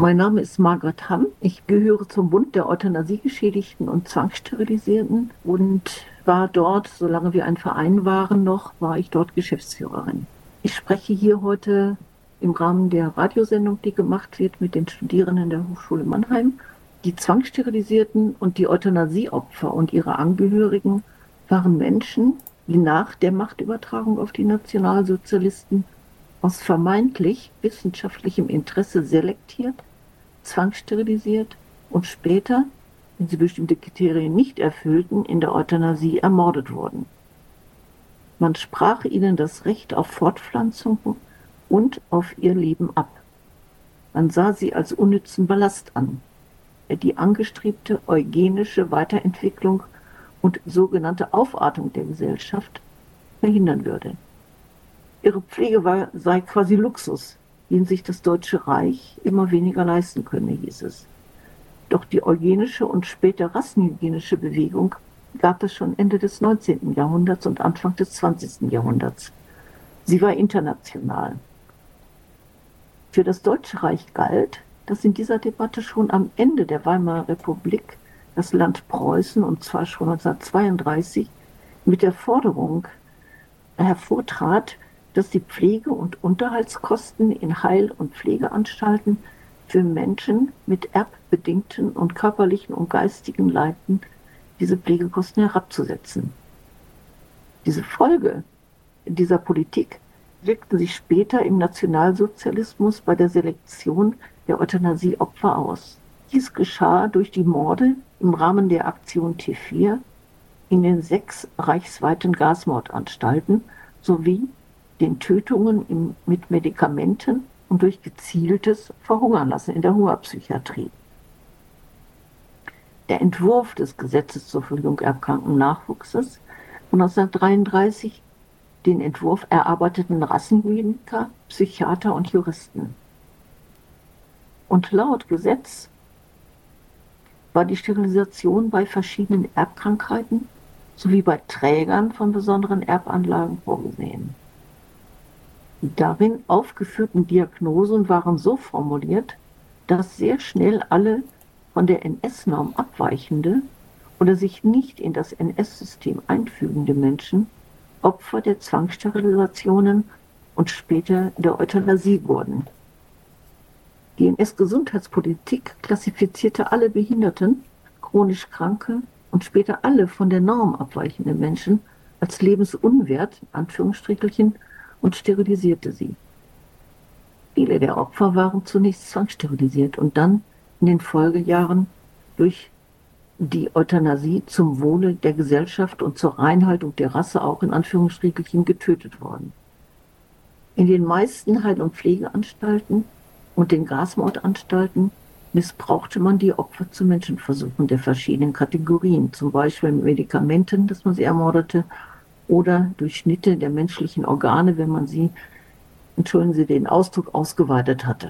Mein Name ist Margret Hamm. Ich gehöre zum Bund der Euthanasiegeschädigten und Zwangssterilisierten und war dort, solange wir ein Verein waren noch, war ich dort Geschäftsführerin. Ich spreche hier heute im Rahmen der Radiosendung, die gemacht wird mit den Studierenden der Hochschule Mannheim. Die Zwangssterilisierten und die Euthanasieopfer und ihre Angehörigen waren Menschen, die nach der Machtübertragung auf die Nationalsozialisten aus vermeintlich wissenschaftlichem Interesse selektiert, zwangssterilisiert und später, wenn sie bestimmte Kriterien nicht erfüllten, in der Euthanasie ermordet wurden. Man sprach ihnen das Recht auf Fortpflanzung und auf ihr Leben ab. Man sah sie als unnützen Ballast an, der die angestrebte eugenische Weiterentwicklung und sogenannte Aufartung der Gesellschaft verhindern würde. Ihre Pflege sei quasi Luxus, den sich das Deutsche Reich immer weniger leisten könne, hieß es. Doch die eugenische und später rassenhygienische Bewegung gab es schon Ende des 19. Jahrhunderts und Anfang des 20. Jahrhunderts. Sie war international. Für das Deutsche Reich galt, dass in dieser Debatte schon am Ende der Weimarer Republik das Land Preußen, und zwar schon 1932, mit der Forderung hervortrat, dass die Pflege- und Unterhaltskosten in Heil- und Pflegeanstalten für Menschen mit erbbedingten und körperlichen und geistigen Leiden diese Pflegekosten herabzusetzen. Diese Folge dieser Politik wirkten sich später im Nationalsozialismus bei der Selektion der Euthanasieopfer aus. Dies geschah durch die Morde im Rahmen der Aktion T4 in den 6 reichsweiten Gasmordanstalten sowie den Tötungen mit Medikamenten und durch gezieltes Verhungernlassen in der Hungerpsychiatrie. Der Entwurf des Gesetzes zur Verhütung erbkranken Nachwuchses von 1933, den Entwurf erarbeiteten Rassenhygieniker, Psychiater und Juristen. Und laut Gesetz war die Sterilisation bei verschiedenen Erbkrankheiten sowie bei Trägern von besonderen Erbanlagen vorgesehen. Die darin aufgeführten Diagnosen waren so formuliert, dass sehr schnell alle von der NS-Norm abweichende oder sich nicht in das NS-System einfügende Menschen Opfer der Zwangssterilisationen und später der Euthanasie wurden. Die NS-Gesundheitspolitik klassifizierte alle Behinderten, chronisch Kranke und später alle von der Norm abweichenden Menschen als lebensunwert, in Anführungsstrichelchen, und sterilisierte sie. Viele der Opfer waren zunächst zwangssterilisiert und dann in den Folgejahren durch die Euthanasie zum Wohle der Gesellschaft und zur Reinhaltung der Rasse auch in Anführungsstrichelchen getötet worden. In den meisten Heil- und Pflegeanstalten und den Gasmordanstalten missbrauchte man die Opfer zu Menschenversuchen der verschiedenen Kategorien, zum Beispiel mit Medikamenten, dass man sie ermordete, oder durch Schnitte der menschlichen Organe, wenn man sie, entschuldigen Sie den Ausdruck, ausgeweitet hatte.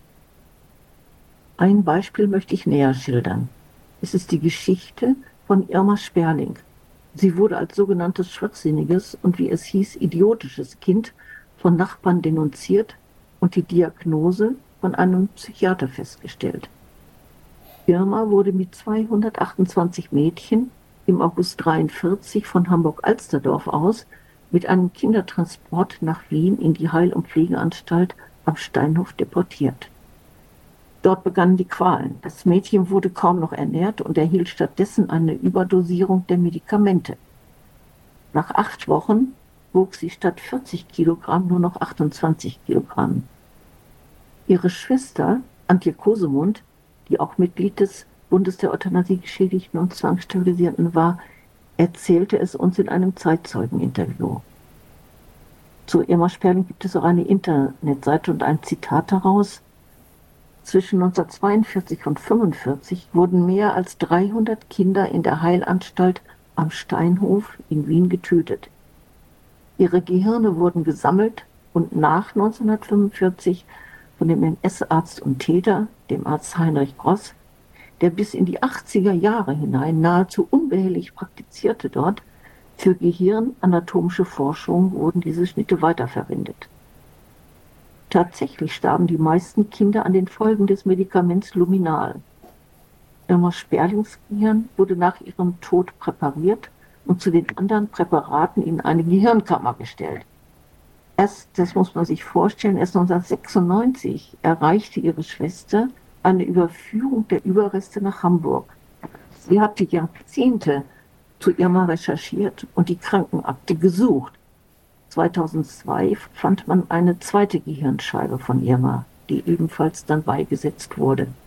Ein Beispiel möchte ich näher schildern. Es ist die Geschichte von Irma Sperling. Sie wurde als sogenanntes schwachsinniges und, wie es hieß, idiotisches Kind von Nachbarn denunziert und die Diagnose von einem Psychiater festgestellt. Irma wurde mit 228 Mädchen im August 1943 von Hamburg-Alsterdorf aus mit einem Kindertransport nach Wien in die Heil- und Pflegeanstalt am Steinhof deportiert. Dort begannen die Qualen. Das Mädchen wurde kaum noch ernährt und erhielt stattdessen eine Überdosierung der Medikamente. Nach 8 Wochen wog sie statt 40 Kilogramm nur noch 28 Kilogramm. Ihre Schwester, Antje Kosemund, die auch Mitglied des Bundes der Euthanasiegeschädigten und Zwangssterilisierten war, erzählte es uns in einem Zeitzeugeninterview. Zu Irma Sperling gibt es auch eine Internetseite und ein Zitat daraus. Zwischen 1942 und 1945 wurden mehr als 300 Kinder in der Heilanstalt am Steinhof in Wien getötet. Ihre Gehirne wurden gesammelt und nach 1945 von dem NS-Arzt und Täter, dem Arzt Heinrich Gross, der bis in die 80er Jahre hinein nahezu unbehelligt praktizierte dort, für gehirnanatomische Forschung wurden diese Schnitte weiterverwendet. Tatsächlich starben die meisten Kinder an den Folgen des Medikaments Luminal. Irma Sperlings Gehirn wurde nach ihrem Tod präpariert und zu den anderen Präparaten in eine Gehirnkammer gestellt. Erst, das muss man sich vorstellen, erst 1996 erreichte ihre Schwester eine Überführung der Überreste nach Hamburg. Sie hatte Jahrzehnte zu Irma recherchiert und die Krankenakte gesucht. 2002 fand man eine zweite Gehirnscheibe von Irma, die ebenfalls dann beigesetzt wurde.